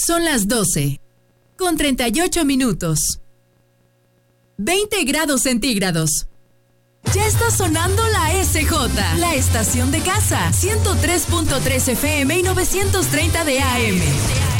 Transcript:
Son las 12, con 38 minutos. 20 grados centígrados. Ya está sonando la SJ, la estación de casa, 103.3 FM y 930 de AM.